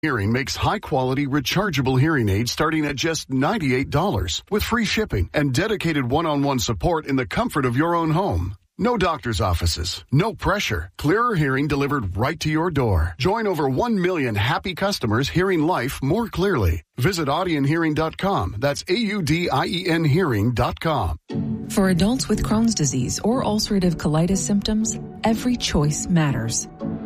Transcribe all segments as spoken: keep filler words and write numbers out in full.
Hearing makes high-quality, rechargeable hearing aids starting at just ninety-eight dollars with free shipping and dedicated one-on-one support in the comfort of your own home. No doctor's offices, no pressure. Clearer hearing delivered right to your door. Join over one million happy customers hearing life more clearly. Visit audien hearing dot com. That's A U D I E N hearing dot com. For adults with Crohn's disease or ulcerative colitis symptoms, every choice matters.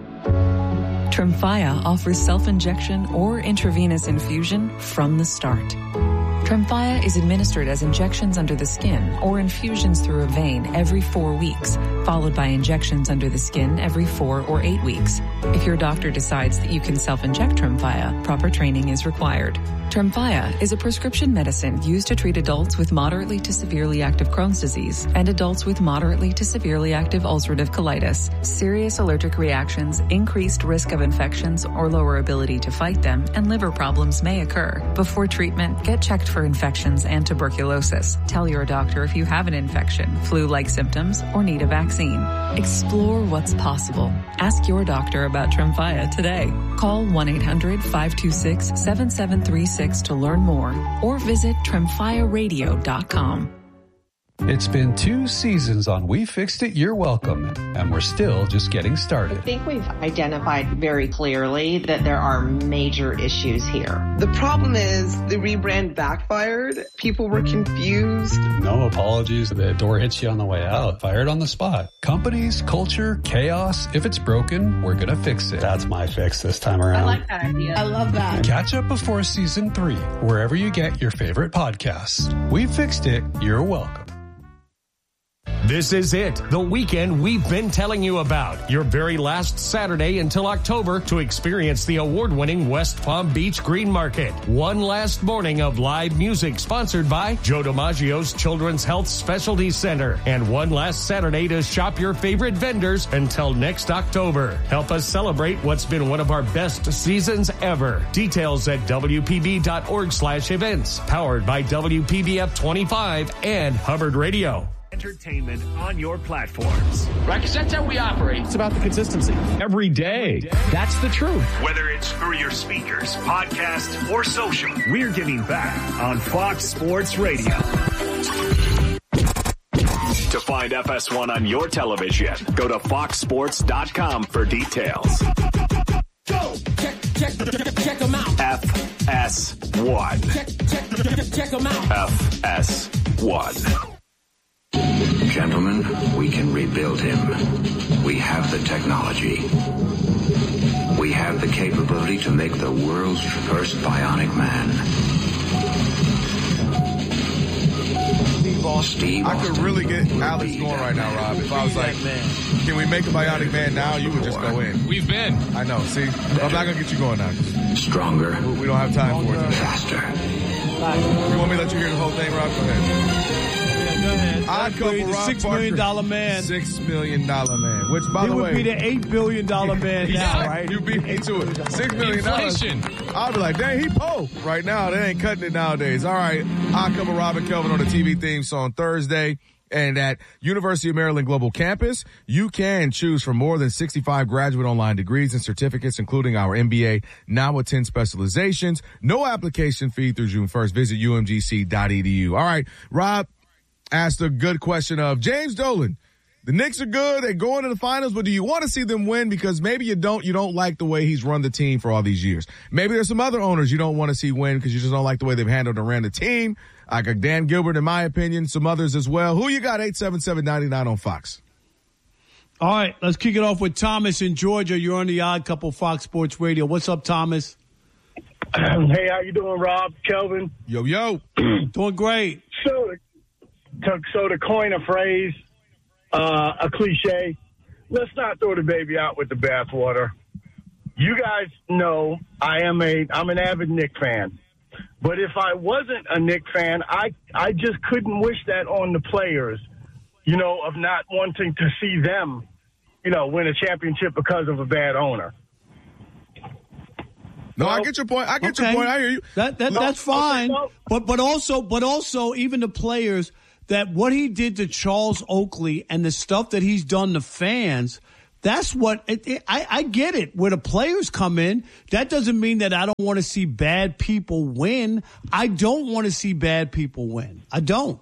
Tremfya offers self-injection or intravenous infusion from the start. Tremfya is administered as injections under the skin or infusions through a vein every four weeks, followed by injections under the skin every four or eight weeks. If your doctor decides that you can self-inject Tremfya, proper training is required. Tremfya is a prescription medicine used to treat adults with moderately to severely active Crohn's disease and adults with moderately to severely active ulcerative colitis. Serious allergic reactions, increased risk of infections or lower ability to fight them, and liver problems may occur. Before treatment, get checked for infections and tuberculosis. Tell your doctor if you have an infection, flu-like symptoms, or need a vaccine. Explore what's possible. Ask your doctor about Tremfya today. Call one eight hundred five two six seven seven three six to learn more or visit tremfya radio dot com. It's been two seasons on We Fixed It, You're Welcome, and we're still just getting started. I think we've identified very clearly that there are major issues here. The problem is the rebrand backfired. People were confused. No apologies. The door hits you on the way out. Fired on the spot. Companies, culture, chaos. If it's broken, we're going to fix it. That's my fix this time around. I like that idea. I love that. Catch up before season three, wherever you get your favorite podcasts. We Fixed It, You're Welcome. This is it, the weekend we've been telling you about. Your very last Saturday until October to experience the award-winning West Palm Beach Green Market. One last morning of live music sponsored by Joe DiMaggio's Children's Health Specialty Center. And one last Saturday to shop your favorite vendors until next October. Help us celebrate what's been one of our best seasons ever. Details at W P B dot org slash events. Powered by W P B F twenty-five and Hubbard Radio. Entertainment on your platforms. Right, because that's how we operate. It's about the consistency. Every day. That's the truth. Whether it's through your speakers, podcast, or social, we're giving back on Fox Sports Radio. To find F S one on your television, go to fox sports dot com for details. Go! Check, check, check, check them out. F S one. Check, check, check, check them out. F S one. Gentlemen, we can rebuild him. We have the technology. We have the capability to make the world's first bionic man. Steve Austin. Steve I could Austin really get Alex going right now, Rob. If I was like, can we make a bionic man now? You would just go in. We've been. I know. See, I'm not going to get you going now. Stronger. We don't have time for it. Faster. You want me to let you hear the whole thing, Rob? Go ahead. Go ahead. I'd go for the Rob six million dollar man. Six million dollar man. Which, by he the would way, be the eight billion dollar man yeah, now, right? You beat me to it. Six million dollars. I'll be like, dang, he po. Right now, they ain't cutting it nowadays. All right, I cover Rob and Kelvin on the T V theme song Thursday. And at University of Maryland Global Campus, you can choose from more than sixty-five graduate online degrees and certificates, including our M B A, now with ten specializations. No application fee through June first. Visit U M G C dot E D U. All right, Rob asked a good question of James Dolan. The Knicks are good. They're going to the finals, but do you want to see them win? Because maybe you don't, you don't like the way he's run the team for all these years. Maybe there's some other owners you don't want to see win because you just don't like the way they've handled and ran the team. Like Dan Gilbert, in my opinion, some others as well. Who you got? eight seven seven, nine nine on Fox. All right, let's kick it off with Thomas in Georgia. You're on the Odd Couple Fox Sports Radio. What's up, Thomas? Hey, how you doing, Rob? Kelvin? Yo, yo. Doing great. So, to, so to coin a phrase, uh, a cliche, let's not throw the baby out with the bathwater. You guys know I am a I'm an avid Knicks fan. But if I wasn't a Knicks fan, I, I just couldn't wish that on the players, you know, of not wanting to see them, you know, win a championship because of a bad owner. No, I get your point. I get okay. your point. I hear you. That, that no, that's fine. Okay, no. But but also but also even the players, that what he did to Charles Oakley and the stuff that he's done to fans, That's what it, it, I, I get it. Where the players come in, that doesn't mean that I don't want to see bad people win. I don't want to see bad people win. I don't.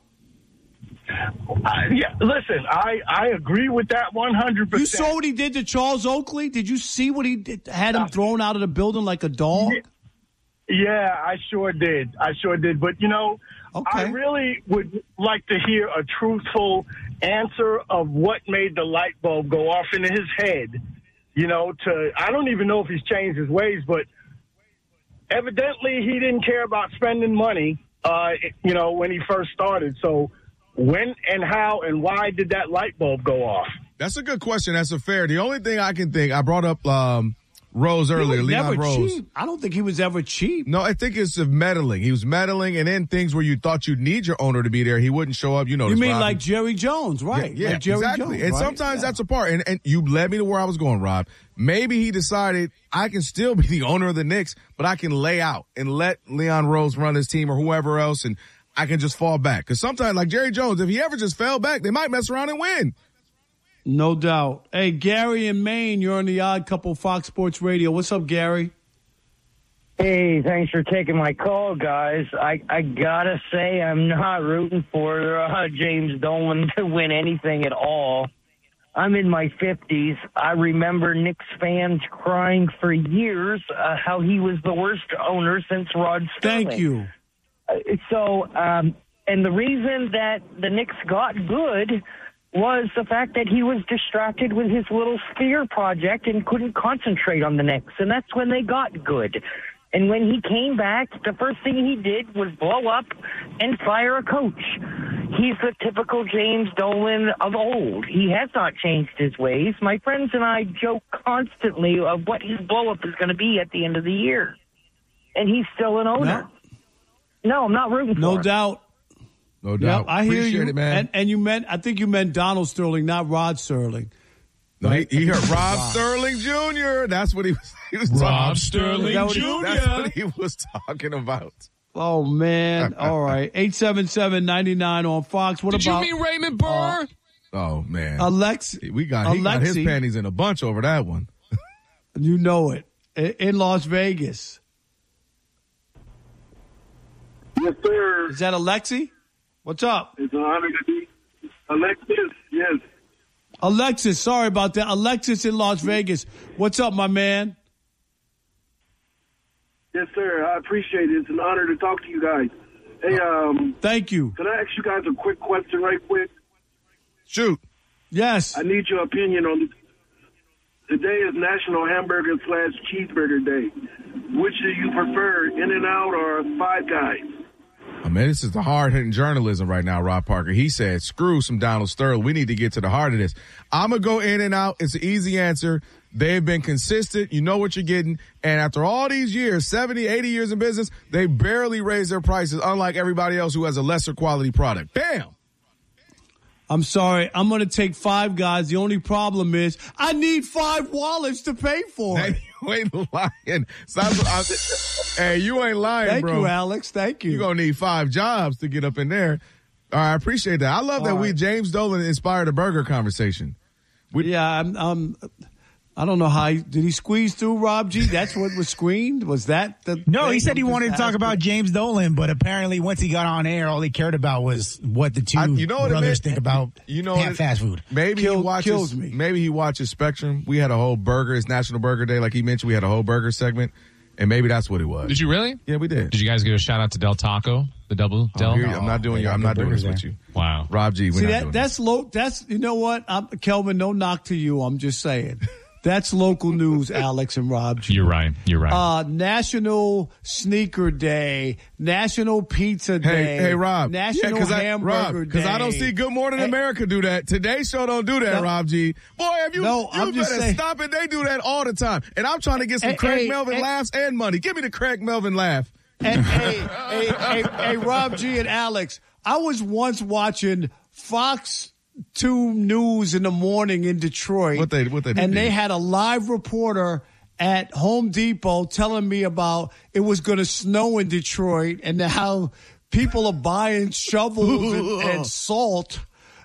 Uh, yeah, listen, I, I agree with that one hundred percent. You saw what he did to Charles Oakley? Did you see what he did? Had him thrown out of the building like a dog? Yeah, I sure did. I sure did. But, you know, okay. I really would like to hear a truthful answer of what made the light bulb go off in his head. You know, to I don't even know if he's changed his ways, but evidently he didn't care about spending money, uh, you know, when he first started. So when and how and why did that light bulb go off? That's a good question. That's a fair. The only thing I can think, I brought up um, Rose earlier, he was Leon never Rose. Cheap. I don't think he was ever cheap. No, I think it's of meddling. He was meddling, and then things where you thought you'd need your owner to be there, he wouldn't show up. You know, you mean Robin. like Jerry Jones, right? Yeah, yeah like Jerry exactly. Jones, and right? sometimes yeah. that's a part. And, and you led me to where I was going, Rob. Maybe he decided I can still be the owner of the Knicks, but I can lay out and let Leon Rose run his team or whoever else, and I can just fall back. Because sometimes, like Jerry Jones, if he ever just fell back, they might mess around and win. No doubt. Hey, Gary in Maine, you're on the Odd Couple Fox Sports Radio. What's up, Gary? Hey, thanks for taking my call, guys. I, I gotta say I'm not rooting for uh, James Dolan to win anything at all. I'm in my fifties. I remember Knicks fans crying for years uh, how he was the worst owner since Rod Sterling. Thank you. Uh, so, um, and the reason that the Knicks got good was the fact that he was distracted with his little sphere project and couldn't concentrate on the Knicks, and that's when they got good. And when he came back, the first thing he did was blow up and fire a coach. He's the typical James Dolan of old. He has not changed his ways. My friends and I joke constantly of what his blow-up is going to be at the end of the year. And he's still an owner. No, no I'm not rooting for No him. doubt. No doubt. Yep, I Appreciate hear you, it, man. And, and you meant, I think you meant Donald Sterling, not Rod Sterling. No, he, he heard Rob Sterling Junior That's what he was. He was Rob talking. Sterling Junior That's what he was talking about. Oh man! All right, eight seven seven ninety nine on Fox. What Did about? you mean Raymond Burr? Uh, oh man, Alex, we got he Alexi, got his panties in a bunch over that one. You know it in Las Vegas. Yes, sir. Is that Alexi? What's up? It's an honor to be Alexis. Yes. Alexis, sorry about that. Alexis in Las Vegas. What's up, my man? Yes, sir. I appreciate it. It's an honor to talk to you guys. Hey, um, thank you. Can I ask you guys a quick question right quick? Shoot. Yes. I need your opinion on this. Today is National Hamburger slash Cheeseburger Day. Which do you prefer, In-N-Out or Five Guys? Oh, man, this is the hard-hitting journalism right now, Rob Parker. He said, screw some Donald Sterling. We need to get to the heart of this. I'm going to go In-N-Out. It's an easy answer. They've been consistent. You know what you're getting. And after all these years, seventy, eighty years in business, they barely raise their prices, unlike everybody else who has a lesser quality product. Bam! I'm sorry. I'm going to take Five Guys. The only problem is I need five wallets to pay for it. Hey, you ain't lying. Stop, hey, you ain't lying, Thank bro. Thank you, Alex. Thank you. You're going to need five jobs to get up in there. All right, I appreciate that. I love All that right. we, James Dolan, inspired a burger conversation. We, yeah, I'm, I'm, I don't know how he, did he squeeze through Rob G? That's what was screened? Was that the No, he said he wanted to talk about James Dolan, but apparently once he got on air, all he cared about was what the two I, you know what brothers think about you know it, fast food. Maybe Kill, he watches kills me. Maybe he watches Spectrum. We had a whole burger, it's National Burger Day, like he mentioned, we had a whole burger segment. And maybe that's what it was. Did you really? Yeah, we did. Did you guys give a shout out to Del Taco, the double oh, Del? Here, I'm not doing. I'm not doing this there. with you. Wow, Rob G. We're See not that? doing That's this. low. That's you know what, I'm, Kelvin. No knock to you. I'm just saying. That's local news, Alex and Rob G. You're right. You're right. Uh, National Sneaker Day, National Pizza Day. Hey, hey, Rob. National yeah, Hamburger I, Rob, Day. Because I don't see Good Morning hey, America do that. Today's show don't do that, no, Rob G. Boy, have you, no, you I'm better just saying, stop it. They do that all the time. And I'm trying to get some hey, Craig hey, Melvin hey, laughs and money. Give me the Craig Melvin laugh. And, hey, hey, hey, hey, Rob G and Alex, I was once watching Fox two News in the morning in Detroit. What they, what they and do? they had a live reporter at Home Depot telling me about it was going to snow in Detroit and how people are buying shovels and, and salt.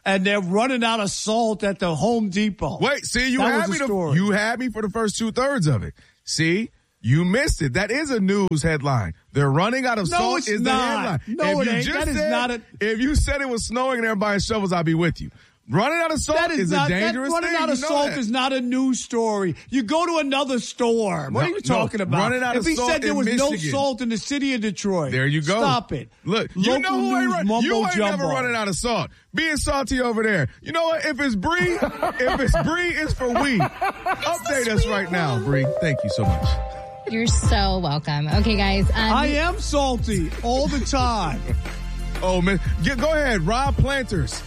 and they're running out of salt at the Home Depot. Wait, see, you that had me. The, you had me for the first two thirds of it. See, you missed it. That is a news headline. They're running out of no, salt. It's is not. the headline. No, if it you ain't. Just that is said, not a. If you said it was snowing and they're buying shovels, I'd be with you. Running out of salt that is, is not, a dangerous that running thing. Running out of you know salt that. is not a news story. You go to another store. What no, are you talking no, about? Running out if of he salt said there was Michigan. no salt in the city of Detroit, there you go. Stop it. Look, Local you know who news, ain't run, you ain't jumbo. never running out of salt. Being salty over there. You know what? If it's Bree, if it's Bree, it's for we. Update us right now, Bree. Thank you so much. You're so welcome. Okay, guys. Um, I am salty all the time. oh man, Get, go ahead, Rob Planters.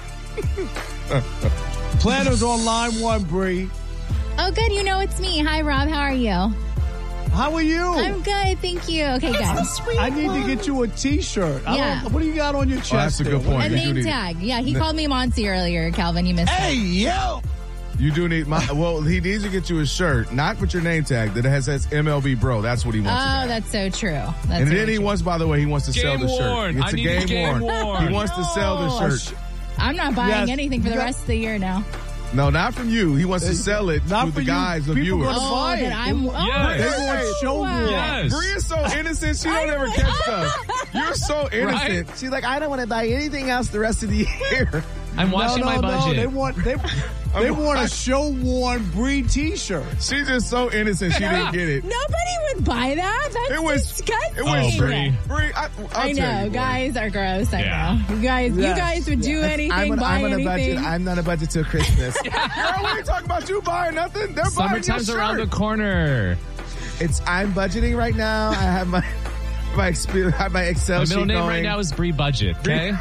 Planners on line one, Bree. Oh, good. You know it's me. Hi, Rob. How are you? How are you? I'm good. Thank you. Okay, guys. I need to get you a T-shirt. I Yeah. Don't, what do you got on your chest? Oh, that's a good there? point. A You name tag. Yeah, he called me Monty earlier, Calvin. You missed hey, it. Hey, yo. You do need my, well, he needs to get you a shirt, not with your name tag, that has says M L B Bro. That's what he wants. Oh, that's so true. That's and then true. he wants, by the way, he wants to game sell the worn. shirt. It's I a need game, game worn. worn. He wants to sell the shirt. I'm not buying Yes. anything for the rest of the year now. No, not from you. He wants to sell it Not to for the you. guys, the People viewers. gonna Oh, buy that it. I'm. Oh, Yes. They want show wow. more. Yes. Bree is so innocent, she don't ever catch stuff. You're so innocent. Right? She's like, I don't want to buy anything else the rest of the year. I'm watching no, no, my budget. No, they want they, they want a show worn Bree T-shirt. She's just so innocent, she didn't get it. Nobody would buy that. That's It was, disgusting. it was Oh, Bree. Bree, I, I'll I tell know, you, boy. guys are gross. I Yeah. know. You guys, Yes. you guys would do anything, I'm on, buy I'm on a anything. budget. I'm not a budget till Christmas. Girl, we ain't talking about you buying nothing. They're buying your Summertime's shirt. around the corner. It's I'm budgeting right now. I have my my exp- I have my Excel My sheet middle name going. right now is Bree Budget. Okay.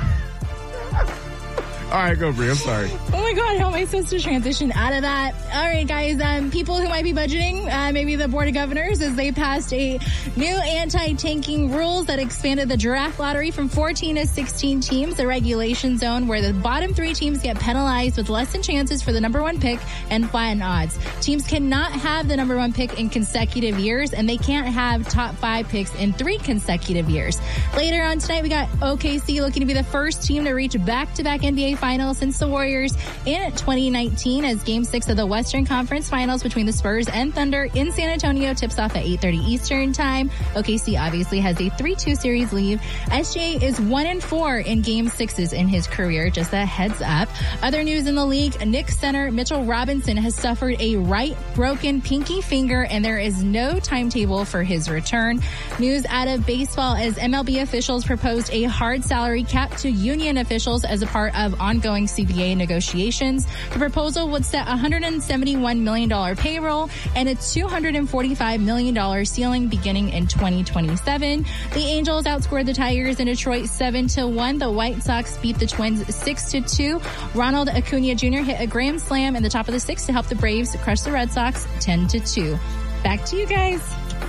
All right, go Bree. I'm sorry. Oh my God, how am I supposed to transition out of that? All right, guys, um, people who might be budgeting, uh, maybe the Board of Governors, as they passed a new anti-tanking rules that expanded the draft lottery from fourteen to sixteen teams, the regulation zone where the bottom three teams get penalized with lessened chances for the number one pick and flattened odds. Teams cannot have the number one pick in consecutive years, and they can't have top five picks in three consecutive years. Later on tonight, we got O K C looking to be the first team to reach back-to-back N B A Finals since the Warriors in twenty nineteen, as Game Six of the Western Conference Finals between the Spurs and Thunder in San Antonio tips off at eight thirty Eastern Time. O K C obviously has a three two series lead. S J is one and four in Game Sixes in his career. Just a heads up. Other news in the league: Knicks center Mitchell Robinson has suffered a right broken pinky finger, and there is no timetable for his return. News out of baseball as M L B officials proposed a hard salary cap to union officials as a part of ongoing C B A negotiations. The proposal would set a one hundred seventy-one million dollars payroll and a two hundred forty-five million dollars ceiling beginning in twenty twenty-seven. The Angels outscored the Tigers in Detroit seven to one. The White Sox beat the Twins six to two. Ronald Acuna Junior hit a grand slam in the top of the sixth to help the Braves crush the Red Sox ten to two. Back to you guys.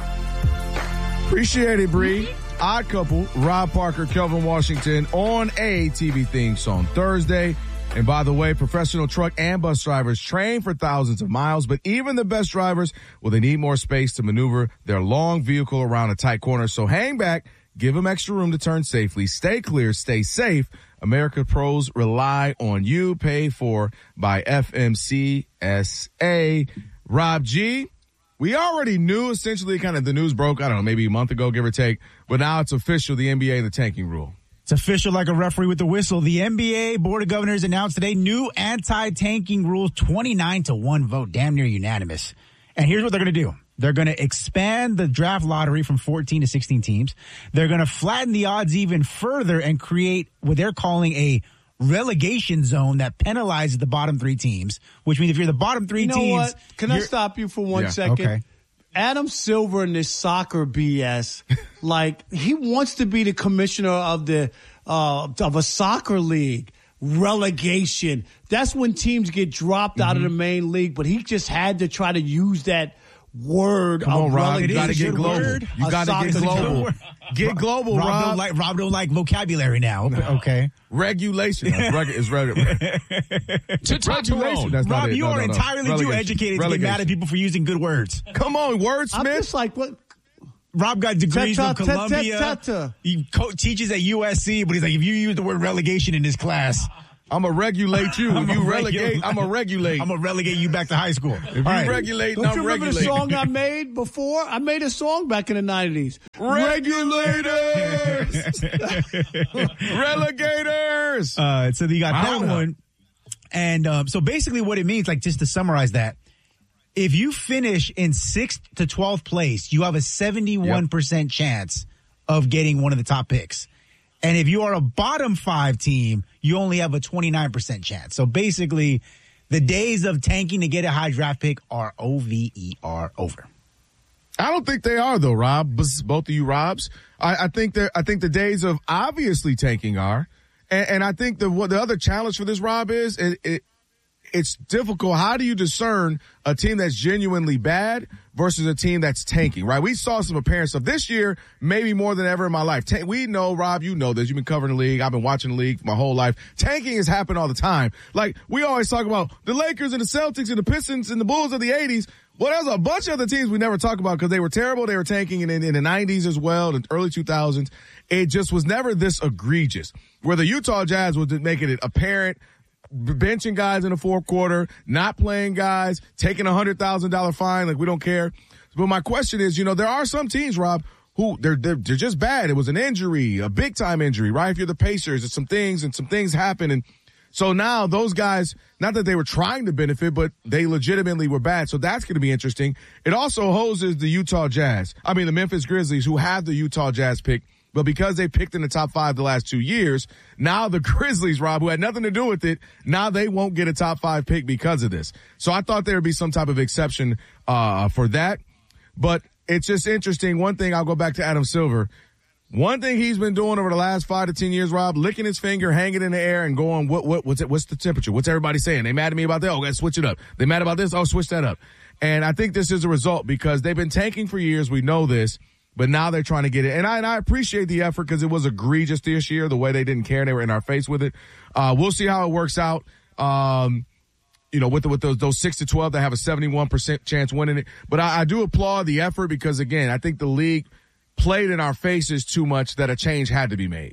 Appreciate it, Bree. Odd Couple, Rob Parker, Kelvin Washington on a T V theme song Thursday. And by the way, professional truck and bus drivers train for thousands of miles, but even the best drivers, well, they need more space to maneuver their long vehicle around a tight corner. So hang back, give them extra room to turn safely, stay clear, stay safe. America Pros rely on you, paid for by F M C S A. Rob G, we already knew essentially kind of the news broke, I don't know, maybe a month ago, give or take, but now it's official, the N B A, the tanking rule. It's official like a referee with the whistle. The N B A Board of Governors announced today new anti-tanking rules, twenty-nine to one vote, damn near unanimous. And here's what they're going to do. They're going to expand the draft lottery from fourteen to sixteen teams. They're going to flatten the odds even further and create what they're calling a relegation zone that penalizes the bottom three teams, which means if you're the bottom three you know teams. What? Can I stop you for one yeah, second? Okay. Adam Silver and this soccer B S, like he wants to be the commissioner of the uh, of a soccer league. Relegation. That's when teams get dropped mm-hmm. out of the main league, but he just had to try to use that word. Come on, Rob. You got to get global. Word. You got to get global. Get global, Rob. Rob. Don't like, Rob don't like vocabulary now. No. Okay. Regulation. That's reg- it's reg- to regulation. That's Rob, not you it. No, are no, no. entirely Relegation. too educated Relegation. to get mad at people for using good words. Come on, wordsmith. I'm just like, what? Rob got degrees Ta-ta, from Columbia. ta-ta, ta-ta. He co- teaches at U S C, but he's like, if you use the word relegation in this class, I'm going to regulate you. If you relegate, I'm going to regulate. I'm going to relegate you back to high school. If you right. regulate, Don't I'm you remember regulate. the song I made before? I made a song back in the nineties. Regulators! Relegators! Uh, so you got I that don't know. one. And um, so basically what it means, like just to summarize that, if you finish in sixth to twelfth place, you have a seventy-one percent yep. chance of getting one of the top picks. And if you are a bottom five team, you only have a twenty-nine percent chance. So basically, the days of tanking to get a high draft pick are O V E R over. I don't think they are, though, Rob. Both of you, Robs. I, I think that I think the days of obviously tanking are, and, and I think the what the other challenge for this, Rob, is it, it it's difficult. How do you discern a team that's genuinely bad versus a team that's tanking, right? We saw some apparent stuff this year, maybe more than ever in my life. Tank, we know, Rob, you know this. You've been covering the league. I've been watching the league my whole life. Tanking has happened all the time. Like, we always talk about the Lakers and the Celtics and the Pistons and the Bulls of the eighties. Well, there's a bunch of other teams we never talk about because they were terrible. They were tanking in, in, in the nineties as well, the early two thousands. It just was never this egregious. Where the Utah Jazz was making it apparent, benching guys in the fourth quarter, not playing guys, taking a one hundred thousand dollars fine, like we don't care. But my question is, you know, there are some teams, Rob, who they're, they're, they're just bad. It was an injury, a big-time injury, right? If you're the Pacers, it's some things, and some things happen. And so now those guys, not that they were trying to benefit, but they legitimately were bad. So that's going to be interesting. It also hoses the Utah Jazz. I mean, the Memphis Grizzlies, who have the Utah Jazz pick. But because they picked in the top five the last two years, now the Grizzlies, Rob, who had nothing to do with it, now they won't get a top five pick because of this. So I thought there would be some type of exception uh for that. But it's just interesting. One thing, I'll go back to Adam Silver. One thing he's been doing over the last five to ten years, Rob, licking his finger, hanging in the air, and going, what, what, what's it, what's the temperature? What's everybody saying? They mad at me about that? Oh, let's switch it up. They mad about this? Oh, switch that up. And I think this is a result because they've been tanking for years. We know this. But now they're trying to get it. And I, and I appreciate the effort because it was egregious this year, the way they didn't care. They were in our face with it. Uh, we'll see how it works out. Um, you know, with the, with those, those six to twelve, they have a seventy-one percent chance winning it. But I, I do applaud the effort because, again, I think the league played in our faces too much that a change had to be made.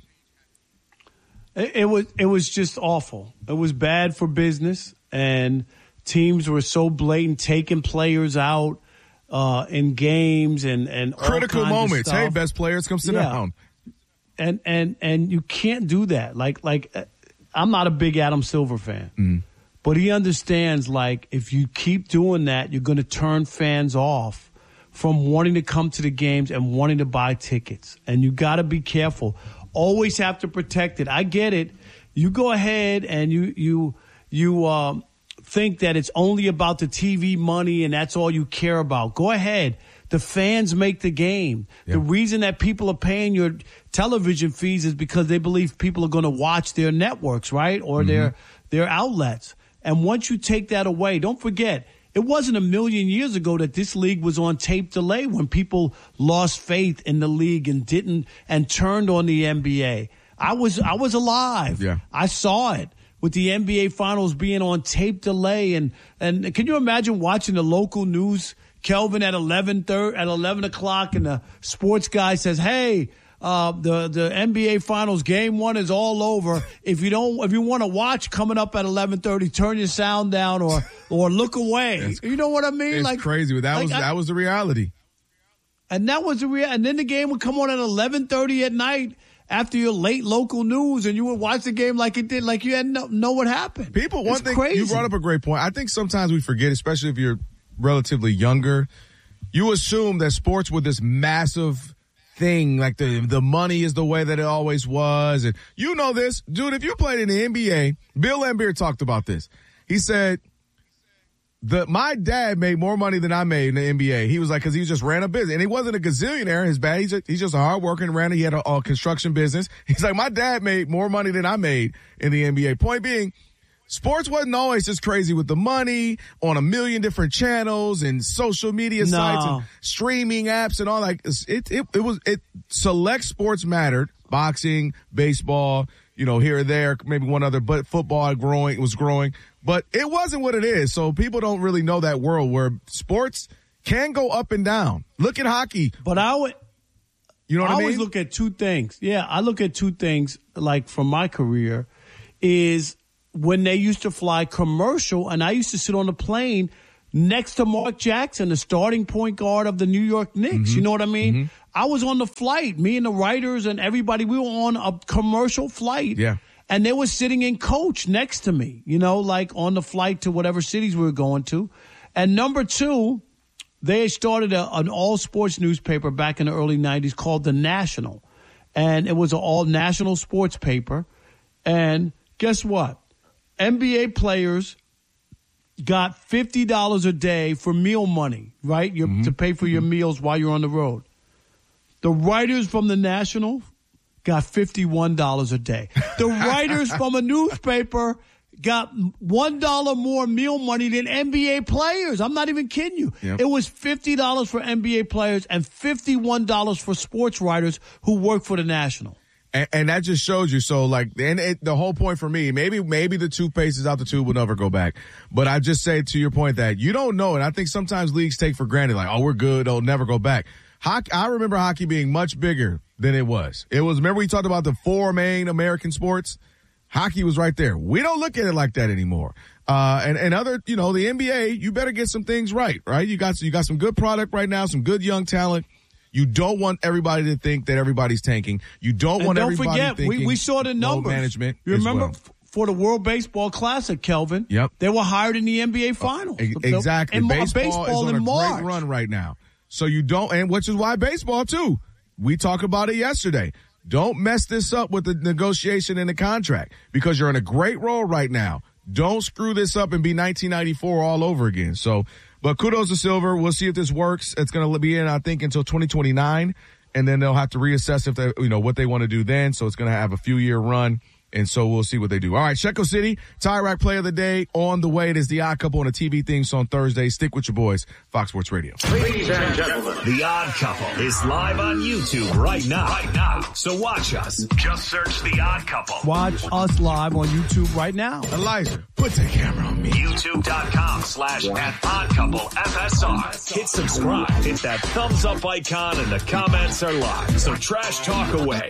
It, it was, it was just awful. It was bad for business, and teams were so blatant, taking players out. Uh, in games and, and critical all kinds moments. Of stuff. Hey, best players, come sit yeah. down. And, and, and you can't do that. Like, like, I'm not a big Adam Silver fan, mm. but he understands, like, if you keep doing that, you're going to turn fans off from wanting to come to the games and wanting to buy tickets. And you got to be careful. Always have to protect it. I get it. You go ahead and you, you, you, um, think that it's only about the T V money and that's all you care about. Go ahead. The fans make the game. Yeah. The reason that people are paying your television fees is because they believe people are going to watch their networks, right? Or mm-hmm. their their outlets. And once you take that away, don't forget, it wasn't a million years ago that this league was on tape delay when people lost faith in the league and didn't and turned on the N B A. I was I was alive. Yeah. I saw it. With the N B A Finals being on tape delay, and, and can you imagine watching the local news, Kelvin, at eleven thirty, at eleven o'clock, and the sports guy says, "Hey, uh, the the N B A Finals game one is all over. If you don't, if you want to watch coming up at eleven thirty, turn your sound down or or look away." It's, you know what I mean? It's like crazy, but that like was I, that was the reality. And that was the real. And then the game would come on at eleven thirty at night. After your late local news, and you would watch the game like it did, like you had no know what happened. People, one it's thing crazy. You brought up a great point. I think sometimes we forget, especially if you're relatively younger, you assume that sports were this massive thing, like the the money is the way that it always was. And you know this, dude. If you played in the N B A, Bill Laimbeer talked about this. He said, The, my dad made more money than I made in the N B A. He was like, cause he just ran a business and he wasn't a gazillionaire. His bad. He's just, he's just a hard working ran. He had a, a construction business. He's like, my dad made more money than I made in the N B A. Point being, sports wasn't always just crazy with the money on a million different channels and social media no. sites and streaming apps and all that. It, it, it was, it select sports mattered. Boxing, baseball, you know, here or there, maybe one other, but football growing was growing. But it wasn't what it is, so people don't really know that world where sports can go up and down. Look at hockey. But I would, you know what I, I mean? always look at two things. Yeah, I look at two things, like from my career, is when they used to fly commercial, and I used to sit on the plane next to Mark Jackson, the starting point guard of the New York Knicks. Mm-hmm. You know what I mean? Mm-hmm. I was on the flight. Me and the writers and everybody, we were on a commercial flight. Yeah. And they were sitting in coach next to me, you know, like on the flight to whatever cities we were going to. And number two, they had started a, an all-sports newspaper back in the early nineties called The National. And it was an all-national sports paper. And guess what? N B A players got fifty dollars a day for meal money, right? Your, mm-hmm. To pay for your meals while you're on the road. The writers from The National got fifty-one dollars a day. The writers from a newspaper got one dollar more meal money than N B A players. I'm not even kidding you. Yep. It was fifty dollars for N B A players and fifty-one dollars for sports writers who work for The National. And, and that just shows you. So, like, and it, the whole point for me, maybe maybe the toothpaste is out the tube will never go back. But I just say to your point that you don't know. And I think sometimes leagues take for granted, like, oh, we're good. It'll never go back. Hockey, I remember hockey being much bigger than it was. It was, remember we talked about the four main American sports? Hockey was right there. We don't look at it like that anymore. Uh, and, and other, you know, the N B A, you better get some things right, right? You got, you got some good product right now, some good young talent. You don't want everybody to think that everybody's tanking. You don't and want don't everybody forget, thinking we, we saw the numbers. Management you remember well. f- for the World Baseball Classic, Kelvin? Yep. They were hired in the N B A Finals. Uh, exactly. In, baseball, baseball is on in a March. great run right now. So you don't, and which is why baseball too. We talked about it yesterday. Don't mess this up with the negotiation and the contract because you're in a great role right now. Don't screw this up and be nineteen ninety-four all over again. So, but kudos to Silver. We'll see if this works. It's going to be in, I think, until twenty twenty-nine, and then they'll have to reassess if they, you know, what they want to do then. So it's going to have a few year run. And so we'll see what they do. All right, Checo City, Tie Rack Play of the Day on the way. It is The Odd Couple on a T V theme song on Thursday. Stick with your boys, Fox Sports Radio. Ladies and gentlemen, The Odd Couple is live on YouTube right now. Right now. So watch us. Just search The Odd Couple. Watch us live on YouTube right now. Elijah, put the camera on me. YouTube.com slash at Odd Couple F S R. Hit subscribe. Hit that thumbs up icon and the comments are live. So trash talk away.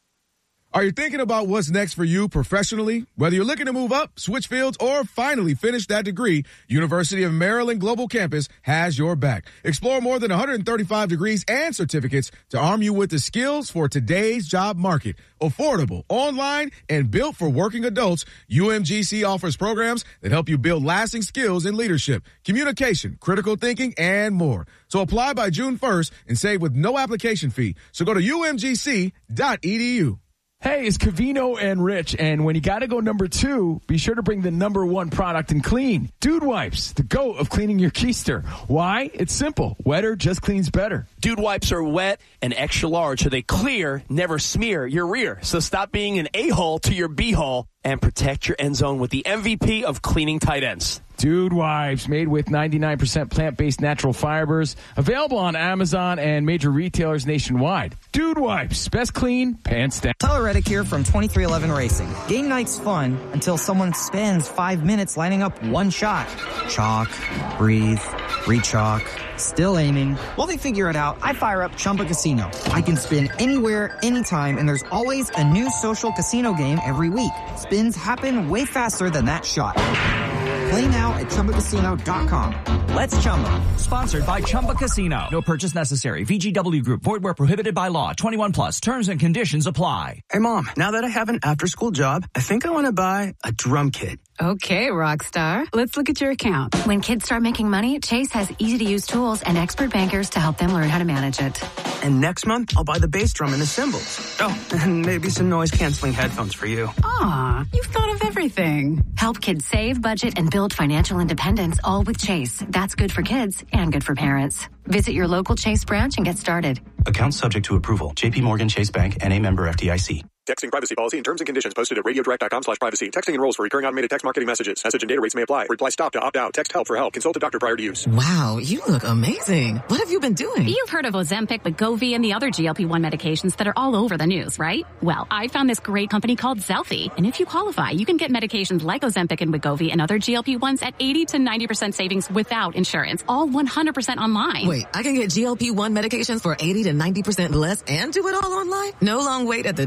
Are you thinking about what's next for you professionally? Whether you're looking to move up, switch fields, or finally finish that degree, University of Maryland Global Campus has your back. Explore more than one hundred thirty-five degrees and certificates to arm you with the skills for today's job market. Affordable, online, and built for working adults, U M G C offers programs that help you build lasting skills in leadership, communication, critical thinking, and more. So apply by June first and save with no application fee. So go to U M G C dot E D U. Hey, it's Covino and Rich, and when you gotta go number two, be sure to bring the number one product in clean. Dude Wipes, the GOAT of cleaning your keister. Why? It's simple. Wetter just cleans better. Dude Wipes are wet and extra large, so they clear, never smear your rear. So stop being an a-hole to your b-hole and protect your end zone with the M V P of cleaning tight ends. Dude Wipes, made with ninety-nine percent plant-based natural fibers, available on Amazon and major retailers nationwide. Dude Wipes, best clean, pants down. Tyler Reddick here from twenty-three eleven Racing. Game night's fun until someone spends five minutes lining up one shot. Chalk, breathe, re-chalk, still aiming. While they figure it out, I fire up Chumba Casino. I can spin anywhere, anytime, and there's always a new social casino game every week. Spins happen way faster than that shot. Play now at Chumba Casino dot com. Let's Chumba. Sponsored by Chumba Casino. No purchase necessary. V G W Group. Void where prohibited by law. twenty-one plus. Terms and conditions apply. Hey, Mom. Now that I have an after-school job, I think I want to buy a drum kit. Okay, Rockstar. Let's look at your account. When kids start making money, Chase has easy-to-use tools and expert bankers to help them learn how to manage it. And next month, I'll buy the bass drum and the cymbals. Oh, and maybe some noise-canceling headphones for you. Aw, you've thought of everything. Help kids save, budget, and build financial independence, all with Chase. That's good for kids and good for parents. Visit your local Chase branch and get started. Account subject to approval. J P Morgan Chase Bank and a member F D I C. Texting privacy policy and terms and conditions posted at radiodirect.com slash privacy. Texting enrolls for recurring automated text marketing messages. Message and data rates may apply. Reply stop to opt out. Text help for help. Consult a doctor prior to use. Wow, you look amazing. What have you been doing? You've heard of Ozempic, Wegovy, and the other G L P one medications that are all over the news, right? Well, I found this great company called Zelfie. And if you qualify, you can get medications like Ozempic and Wegovy and other G L P ones at eighty to ninety percent savings without insurance. All one hundred percent online. Wait, I can get G L P one medications for eighty to ninety percent less and do it all online? No long wait at the doctor's office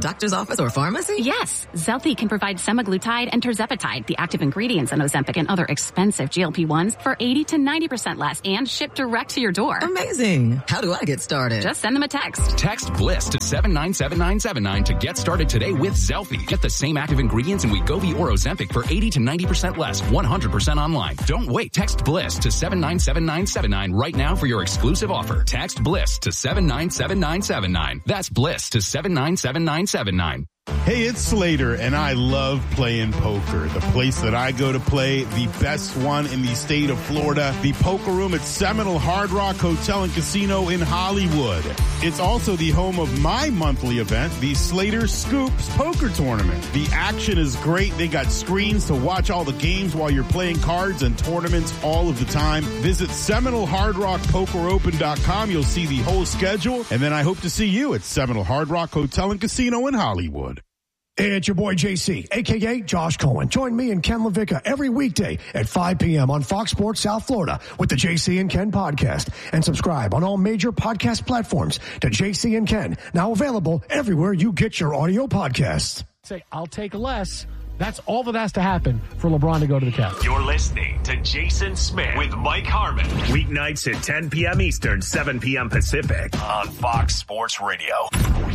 office or pharmacy? Yes. Zelfie can provide semaglutide and tirzepatide, the active ingredients in Ozempic and other expensive G L P ones, for eighty to ninety percent less and shipped direct to your door. Amazing. How do I get started? Just send them a text. Text BLISS to seven nine seven nine seven nine to get started today with Zelfie. Get the same active ingredients in Wegovy or Ozempic for eighty to ninety percent less, one hundred percent online. Don't wait. Text BLISS to seven nine seven nine seven nine right now for your exclusive offer. Text BLISS to seven nine seven nine seven nine. That's BLISS to seven nine seven nine seven nine. Hey, it's Slater, and I love playing poker. The place that I go to play, the best one in the state of Florida, the Poker Room at Seminole Hard Rock Hotel and Casino in Hollywood. It's also the home of my monthly event, the Slater Scoops Poker Tournament. The action is great. They got screens to watch all the games while you're playing cards and tournaments all of the time. Visit Seminole Hard Rock Poker Open dot com. You'll see the whole schedule, and then I hope to see you at Seminole Hard Rock Hotel and Casino in Hollywood. Hey, it's your boy J C, a k a. Josh Cohen. Join me and Ken LaVicka every weekday at five p.m. on Fox Sports South Florida with the J C and Ken podcast. And subscribe on all major podcast platforms to J C and Ken, now available everywhere you get your audio podcasts. Say, I'll take less. That's all that has to happen for LeBron to go to the Cavs. You're listening to Jason Smith with Mike Harmon. Weeknights at ten p.m. Eastern, seven p.m. Pacific on Fox Sports Radio.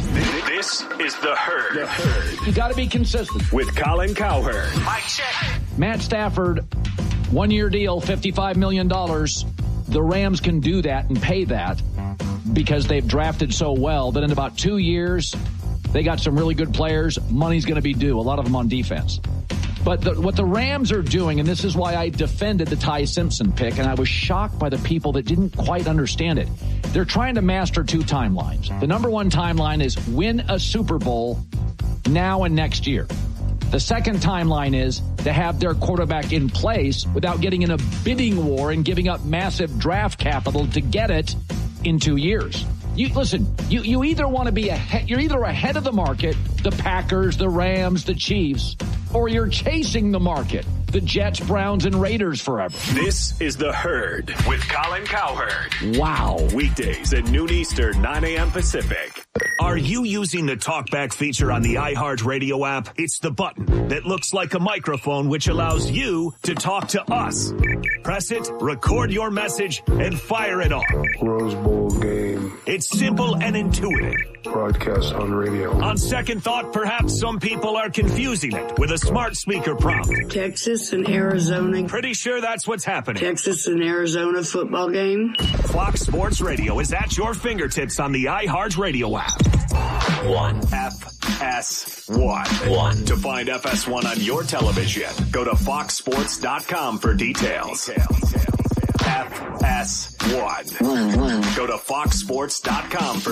This is The Herd. The Herd. You got to be consistent. With Colin Cowherd. Mike check. Matt Stafford, one-year deal, fifty-five million dollars. The Rams can do that and pay that because they've drafted so well that in about two years, they got some really good players. Money's going to be due, a lot of them on defense. But the, what the Rams are doing, and this is why I defended the Ty Simpson pick, and I was shocked by the people that didn't quite understand it. They're trying to master two timelines. The number one timeline is win a Super Bowl now and next year. The second timeline is to have their quarterback in place without getting in a bidding war and giving up massive draft capital to get it in two years. You listen, you, you either want to be ahead, you're either ahead of the market, the Packers, the Rams, the Chiefs, or you're chasing the market, the Jets, Browns, and Raiders forever. This is The Herd with Colin Cowherd. Wow. Weekdays at noon Eastern, nine a.m. Pacific. Are you using the TalkBack feature on the iHeartRadio app? It's the button that looks like a microphone, which allows you to talk to us. Press it, record your message, and fire it off. Rose Bowl game. It's simple and intuitive. Broadcast on radio. On second thought, perhaps some people are confusing it with a smart speaker prompt. Texas and Arizona. Pretty sure that's what's happening. Texas and Arizona football game. Fox Sports Radio is at your fingertips on the iHeartRadio app. One. F S one. One. To find F S one on your television, go to fox sports dot com for details. F S one. One. One. Go to fox sports dot com for